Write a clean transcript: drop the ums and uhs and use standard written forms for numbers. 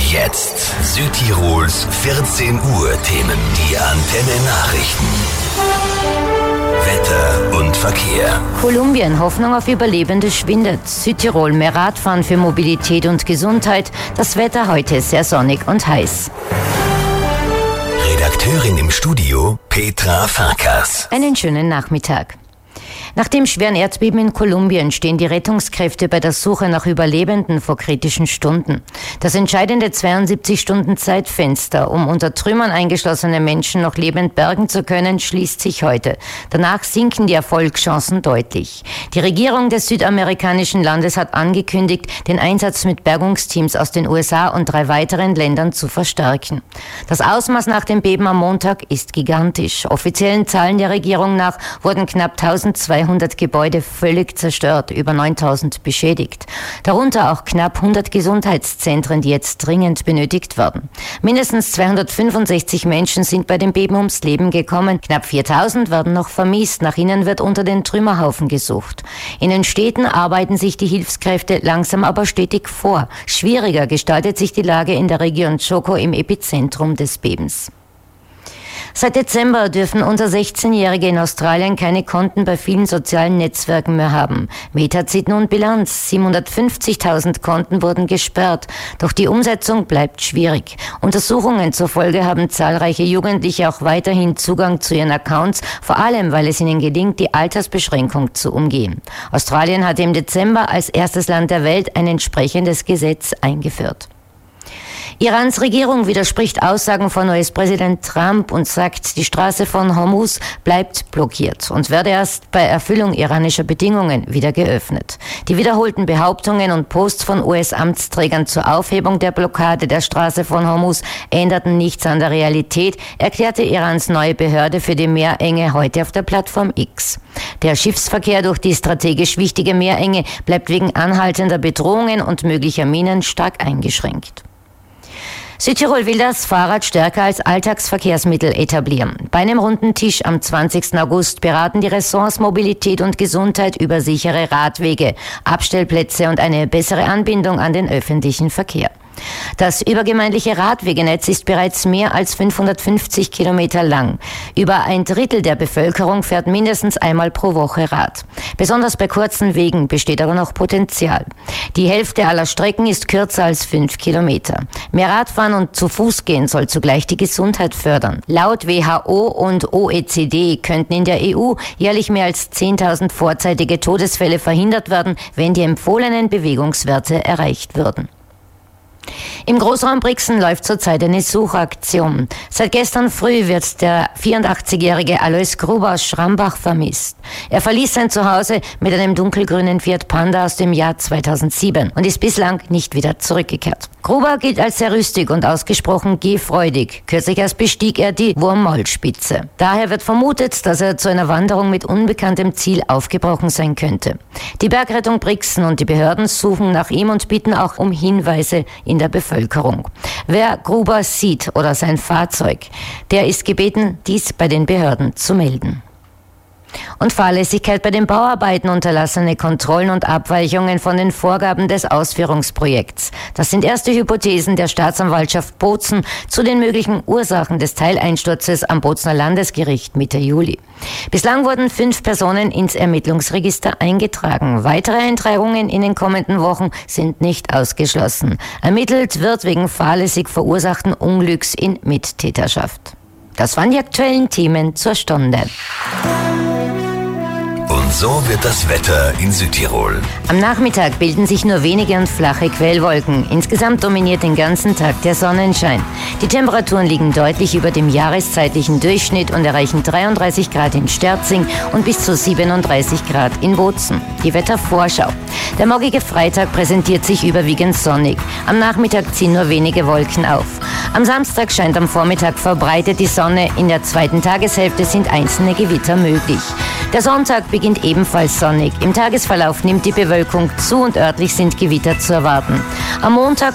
Jetzt Südtirols 14 Uhr Themen. Die Antenne Nachrichten. Wetter und Verkehr. Kolumbien, Hoffnung auf Überlebende schwindet. Südtirol, mehr Radfahren für Mobilität und Gesundheit. Das Wetter heute sehr sonnig und heiß. Redakteurin im Studio Petra Farkas. Einen schönen Nachmittag. Nach dem schweren Erdbeben in Kolumbien stehen die Rettungskräfte bei der Suche nach Überlebenden vor kritischen Stunden. Das entscheidende 72-Stunden-Zeitfenster, um unter Trümmern eingeschlossene Menschen noch lebend bergen zu können, schließt sich heute. Danach sinken die Erfolgschancen deutlich. Die Regierung des südamerikanischen Landes hat angekündigt, den Einsatz mit Bergungsteams aus den USA und 3 weiteren Ländern zu verstärken. Das Ausmaß nach dem Beben am Montag ist gigantisch. Offiziellen Zahlen der Regierung nach wurden knapp 1200 Gebäude völlig zerstört, über 9000 beschädigt. Darunter auch knapp 100 Gesundheitszentren, die jetzt dringend benötigt werden. Mindestens 265 Menschen sind bei dem Beben ums Leben gekommen. Knapp 4000 werden noch vermisst. Nach ihnen wird unter den Trümmerhaufen gesucht. In den Städten arbeiten sich die Hilfskräfte langsam aber stetig vor. Schwieriger gestaltet sich die Lage in der Region Chocó im Epizentrum des Bebens. Seit Dezember dürfen unter 16-Jährige in Australien keine Konten bei vielen sozialen Netzwerken mehr haben. Meta zieht nun Bilanz. 750.000 Konten wurden gesperrt. Doch die Umsetzung bleibt schwierig. Untersuchungen zufolge haben zahlreiche Jugendliche auch weiterhin Zugang zu ihren Accounts, vor allem weil es ihnen gelingt, die Altersbeschränkung zu umgehen. Australien hatte im Dezember als erstes Land der Welt ein entsprechendes Gesetz eingeführt. Irans Regierung widerspricht Aussagen von US-Präsident Trump und sagt, die Straße von Hormuz bleibt blockiert und werde erst bei Erfüllung iranischer Bedingungen wieder geöffnet. Die wiederholten Behauptungen und Posts von US-Amtsträgern zur Aufhebung der Blockade der Straße von Hormuz änderten nichts an der Realität, erklärte Irans neue Behörde für die Meerenge heute auf der Plattform X. Der Schiffsverkehr durch die strategisch wichtige Meerenge bleibt wegen anhaltender Bedrohungen und möglicher Minen stark eingeschränkt. Südtirol will das Fahrrad stärker als Alltagsverkehrsmittel etablieren. Bei einem runden Tisch am 20. August beraten die Ressorts Mobilität und Gesundheit über sichere Radwege, Abstellplätze und eine bessere Anbindung an den öffentlichen Verkehr. Das übergemeindliche Radwegenetz ist bereits mehr als 550 Kilometer lang. Über ein Drittel der Bevölkerung fährt mindestens einmal pro Woche Rad. Besonders bei kurzen Wegen besteht aber noch Potenzial. Die Hälfte aller Strecken ist kürzer als 5 Kilometer. Mehr Radfahren und zu Fuß gehen soll zugleich die Gesundheit fördern. Laut WHO und OECD könnten in der EU jährlich mehr als 10.000 vorzeitige Todesfälle verhindert werden, wenn die empfohlenen Bewegungswerte erreicht würden. Im Großraum Brixen läuft zurzeit eine Suchaktion. Seit gestern früh wird der 84-jährige Alois Gruber aus Schrambach vermisst. Er verließ sein Zuhause mit einem dunkelgrünen Fiat Panda aus dem Jahr 2007 und ist bislang nicht wieder zurückgekehrt. Gruber gilt als sehr rüstig und ausgesprochen gehfreudig. Kürzlich erst bestieg er die Wurmmaulspitze. Daher wird vermutet, dass er zu einer Wanderung mit unbekanntem Ziel aufgebrochen sein könnte. Die Bergrettung Brixen und die Behörden suchen nach ihm und bitten auch um Hinweise in der Bevölkerung. Wer Gruber sieht oder sein Fahrzeug, der ist gebeten, dies bei den Behörden zu melden. Und Fahrlässigkeit bei den Bauarbeiten, unterlassene Kontrollen und Abweichungen von den Vorgaben des Ausführungsprojekts. Das sind erste Hypothesen der Staatsanwaltschaft Bozen zu den möglichen Ursachen des Teileinsturzes am Bozener Landesgericht Mitte Juli. Bislang wurden 5 Personen ins Ermittlungsregister eingetragen. Weitere Eintragungen in den kommenden Wochen sind nicht ausgeschlossen. Ermittelt wird wegen fahrlässig verursachten Unglücks in Mittäterschaft. Das waren die aktuellen Themen zur Stunde. Und so wird das Wetter in Südtirol. Am Nachmittag bilden sich nur wenige und flache Quellwolken. Insgesamt dominiert den ganzen Tag der Sonnenschein. Die Temperaturen liegen deutlich über dem jahreszeitlichen Durchschnitt und erreichen 33 Grad in Sterzing und bis zu 37 Grad in Bozen. Die Wettervorschau. Der morgige Freitag präsentiert sich überwiegend sonnig. Am Nachmittag ziehen nur wenige Wolken auf. Am Samstag scheint am Vormittag verbreitet die Sonne. In der zweiten Tageshälfte sind einzelne Gewitter möglich. Der Sonntag beginnt ebenfalls sonnig. Im Tagesverlauf nimmt die Bewölkung zu und örtlich sind Gewitter zu erwarten. Am Montag